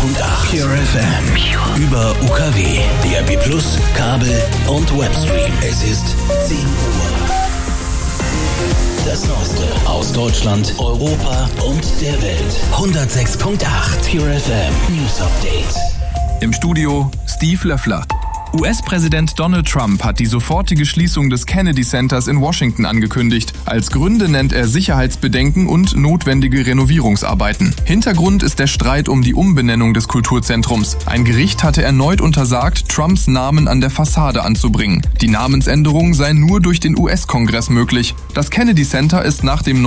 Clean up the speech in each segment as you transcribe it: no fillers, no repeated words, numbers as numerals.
Pure FM. Über UKW, DAB+, Kabel und Webstream. Es ist 10 Uhr. Das Neueste aus Deutschland, Europa und der Welt. 106.8 Pure FM News Update. Im Studio Steve Löffler. US-Präsident Donald Trump hat die sofortige Schließung des Kennedy Centers in Washington angekündigt. Als Gründe nennt er Sicherheitsbedenken und notwendige Renovierungsarbeiten. Hintergrund ist der Streit um die Umbenennung des Kulturzentrums. Ein Gericht hatte erneut untersagt, Trumps Namen an der Fassade anzubringen. Die Namensänderung sei nur durch den US-Kongress möglich. Das Kennedy Center ist nach dem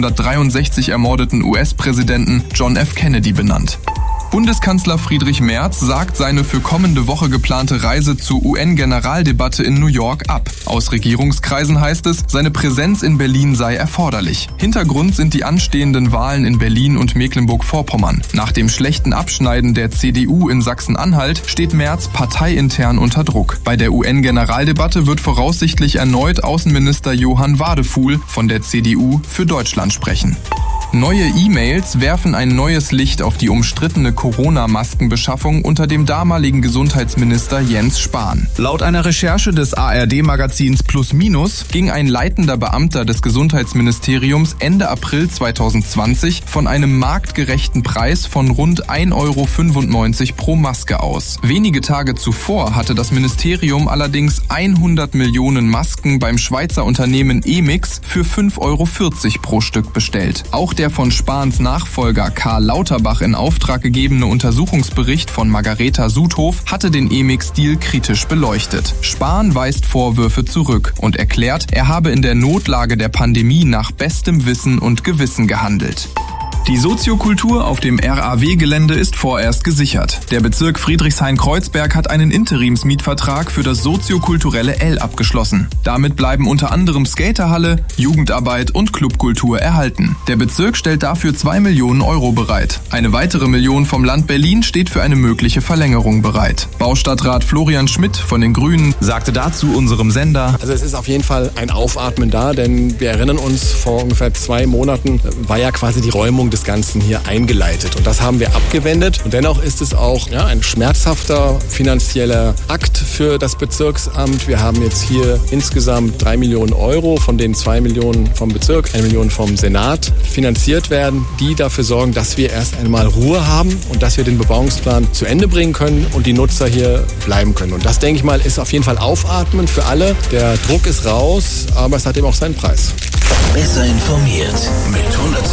1963 ermordeten US-Präsidenten John F. Kennedy benannt. Bundeskanzler Friedrich Merz sagt seine für kommende Woche geplante Reise zur UN-Generaldebatte in New York ab. Aus Regierungskreisen heißt es, seine Präsenz in Berlin sei erforderlich. Hintergrund sind die anstehenden Wahlen in Berlin und Mecklenburg-Vorpommern. Nach dem schlechten Abschneiden der CDU in Sachsen-Anhalt steht Merz parteiintern unter Druck. Bei der UN-Generaldebatte wird voraussichtlich erneut Außenminister Johann Wadefuhl von der CDU für Deutschland sprechen. Neue E-Mails werfen ein neues Licht auf die umstrittene Corona-Maskenbeschaffung unter dem damaligen Gesundheitsminister Jens Spahn. Laut einer Recherche des ARD-Magazins Plus Minus ging ein leitender Beamter des Gesundheitsministeriums Ende April 2020 von einem marktgerechten Preis von rund 1,95 € pro Maske aus. Wenige Tage zuvor hatte das Ministerium allerdings 100 Millionen Masken beim Schweizer Unternehmen Emix für 5,40 € pro Stück bestellt. Auch der von Spahns Nachfolger Karl Lauterbach in Auftrag gegebene Untersuchungsbericht von Margareta Sudhof hatte den Emix-Deal kritisch beleuchtet. Spahn weist Vorwürfe zurück und erklärt, er habe in der Notlage der Pandemie nach bestem Wissen und Gewissen gehandelt. Die Soziokultur auf dem RAW-Gelände ist vorerst gesichert. Der Bezirk Friedrichshain-Kreuzberg hat einen Interimsmietvertrag für das soziokulturelle L abgeschlossen. Damit bleiben unter anderem Skaterhalle, Jugendarbeit und Clubkultur erhalten. Der Bezirk stellt dafür 2 Millionen € bereit. Eine weitere Million vom Land Berlin steht für eine mögliche Verlängerung bereit. Baustadtrat Florian Schmidt von den Grünen sagte dazu unserem Sender: Also es ist auf jeden Fall ein Aufatmen da, denn wir erinnern uns, vor ungefähr 2 Monaten war ja quasi die Räumung des Ganzen hier eingeleitet. Und das haben wir abgewendet. Und dennoch ist es auch ein schmerzhafter finanzieller Akt für das Bezirksamt. Wir haben jetzt hier insgesamt 3 Millionen €, von denen 2 Millionen vom Bezirk, 1 Million vom Senat finanziert werden, die dafür sorgen, dass wir erst einmal Ruhe haben und dass wir den Bebauungsplan zu Ende bringen können und die Nutzer hier bleiben können. Und das, denke ich mal, ist auf jeden Fall Aufatmen für alle. Der Druck ist raus, aber es hat eben auch seinen Preis. Besser informiert mit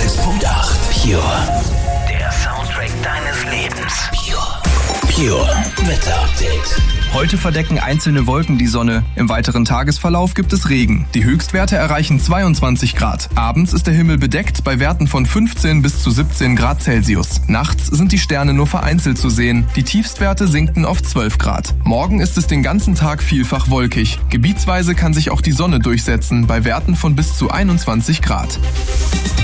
106.8 Pure. Der Soundtrack deines Lebens. Pure Wetter-Update. Heute verdecken einzelne Wolken die Sonne. Im weiteren Tagesverlauf gibt es Regen. Die Höchstwerte erreichen 22 Grad. Abends ist der Himmel bedeckt bei Werten von 15 bis zu 17 Grad Celsius. Nachts sind die Sterne nur vereinzelt zu sehen. Die Tiefstwerte sinken auf 12 Grad. Morgen ist es den ganzen Tag vielfach wolkig. Gebietsweise kann sich auch die Sonne durchsetzen bei Werten von bis zu 21 Grad.